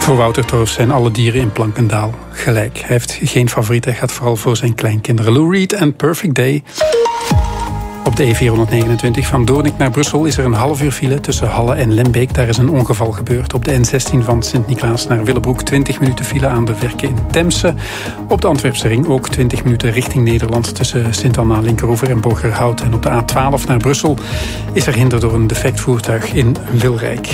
Voor Wouter Torfs zijn alle dieren in Plankendaal gelijk. Hij heeft geen favoriet, hij gaat vooral voor zijn kleinkinderen. Lou Reed en Perfect Day. Op de E429 van Doornik naar Brussel is er een half uur file tussen Halle en Lembeek. Daar is een ongeval gebeurd. Op de N16 van Sint-Niklaas naar Willebroek 20 minuten file aan de Verken in Temse. Op de Antwerpse ring ook 20 minuten richting Nederland tussen Sint-Anna, Linkeroever en Borgerhout. En op de A12 naar Brussel is er hinder door een defect voertuig in Wilrijk.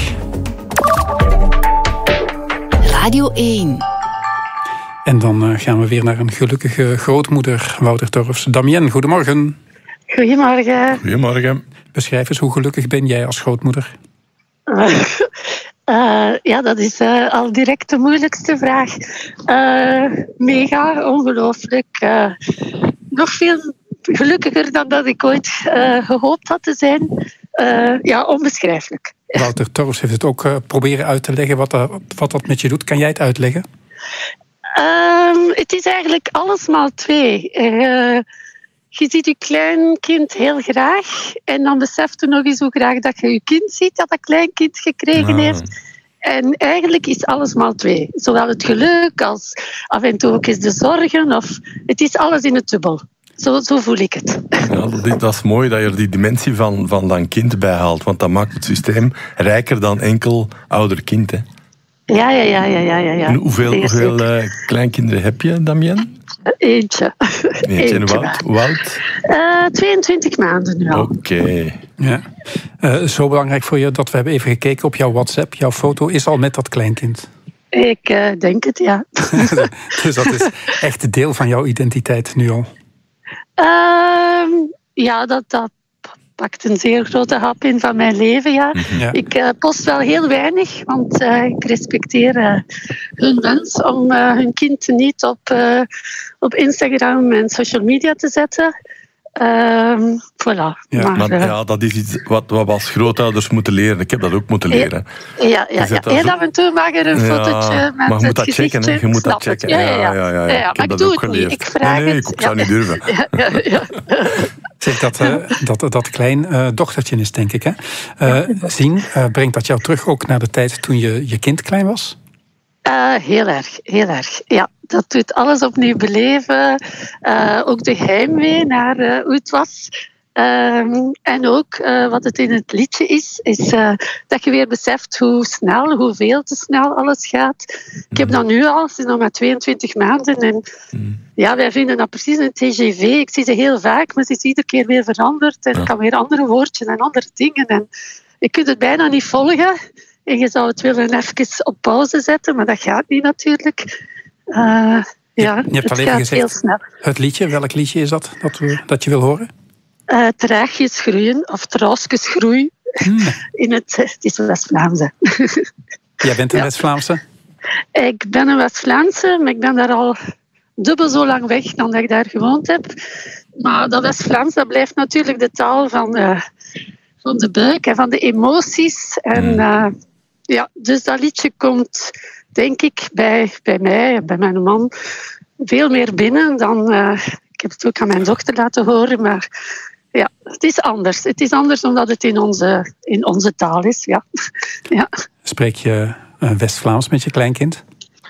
Radio 1. En dan gaan we weer naar een gelukkige grootmoeder, Wouter Torfs. Damien, goedemorgen. Goedemorgen. Goedemorgen. Beschrijf eens, hoe gelukkig ben jij als grootmoeder? Ja, dat is al direct de moeilijkste vraag. Mega, ongelooflijk. Nog veel gelukkiger dan dat ik ooit gehoopt had te zijn. Ja, onbeschrijfelijk. Wouter Torfs heeft het ook proberen uit te leggen wat dat met je doet. Kan jij het uitleggen? Het is eigenlijk alles maal 2. Je ziet je kleinkind heel graag en dan beseft je nog eens hoe graag dat je je kind ziet dat kleinkind gekregen heeft. En eigenlijk is alles maal 2. Zowel het geluk als af en toe ook eens de zorgen. Het is alles in het dubbel. Zo voel ik het. Ja, dat is mooi dat je er die dimensie van dat kind bijhaalt. Want dat maakt het systeem rijker dan enkel ouder-kind. Hè. Ja. En hoeveel kleinkinderen heb je, Damien? Eentje. En hoe oud? 22 maanden nu al. Oké. Ja. Zo belangrijk voor je dat we hebben even gekeken op jouw WhatsApp. Jouw foto is al met dat kleinkind. Ik denk het, ja. Dus dat is echt deel van jouw identiteit nu al. Ja, dat pakt een zeer grote hap in van mijn leven, ja. Ja. Ik post wel heel weinig, want ik respecteer hun wens om hun kind niet op Instagram en social media te zetten. Voilà. Ja, maar dat is iets wat we als grootouders moeten leren. Ik heb dat ook moeten leren. Ja. Heel af en toe mag er een fotootje met maar je moet dat het checken, hè? Je moet dat checken. Ja. Maar ik doe het geleerd. niet. Ik vraag het. Nee, ik zou niet durven. Ja. Zeg, dat klein dochtertje is, denk ik, hè? Zien, brengt dat jou terug ook naar de tijd toen je kind klein was? Heel erg. Ja, dat doet alles opnieuw beleven. Ook de heimwee naar hoe het was. En ook wat het in het liedje is dat je weer beseft hoeveel te snel alles gaat. Ik heb dat nu al, sinds nog maar 22 maanden. En ja, wij vinden dat precies een TGV. Ik zie ze heel vaak, maar ze is iedere keer weer veranderd. En ik kan weer andere woordjes en andere dingen. En je kunt het bijna niet volgen. En je zou het willen even op pauze zetten, maar dat gaat niet natuurlijk. Je hebt al even gezegd, heel snel. Het liedje, welk liedje is dat dat je wil horen? Traagjes groeien, of traasjes groei. Het is West-Vlaams. Jij bent een West-Vlaamse? Ik ben een West-Vlaamse, maar ik ben daar al dubbel zo lang weg dan dat ik daar gewoond heb. Maar dat West-Vlaams, dat blijft natuurlijk de taal van de buik en van de emoties. En dus dat liedje komt, denk ik, bij mij en bij mijn man veel meer binnen dan... ik heb het ook aan mijn dochter laten horen, maar ja, het is anders. Het is anders omdat het in onze taal is, ja. Spreek je West-Vlaams met je kleinkind?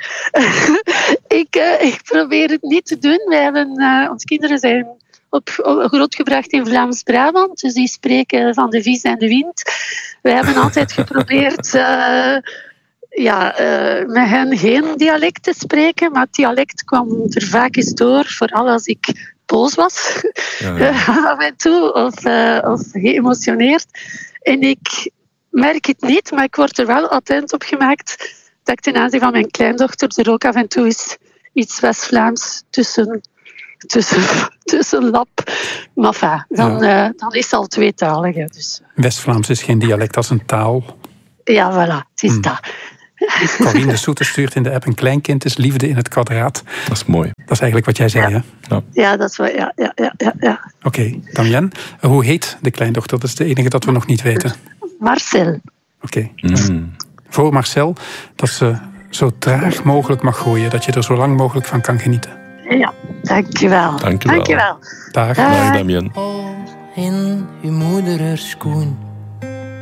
Ik probeer het niet te doen. Onze kinderen zijn grootgebracht in Vlaams-Brabant, dus die spreken van de vis en de wind. Wij hebben altijd geprobeerd met hen geen dialect te spreken, maar het dialect kwam er vaak eens door, vooral als ik boos was, af en toe, of geëmotioneerd. En ik merk het niet, maar ik word er wel attent op gemaakt dat ik ten aanzien van mijn kleindochter er ook af en toe iets West-Vlaams tussen lap. Maar dan is het al tweetalig. Dus. West-Vlaams is geen dialect, dat is een taal. Ja, voilà, het is dat. Corine de Soete stuurt in de app: een kleinkind is liefde in het kwadraat. Dat is mooi. Dat is eigenlijk wat jij zei, hè? Ja, dat is wel, ja. Oké, Damien, hoe heet de kleindochter? Dat is de enige dat we nog niet weten. Marcel. Oké. Voor Marcel, dat ze zo traag mogelijk mag groeien, dat je er zo lang mogelijk van kan genieten. Ja, dankjewel. Dankjewel. Dag. Dag, Damien. In uw moeders schoen.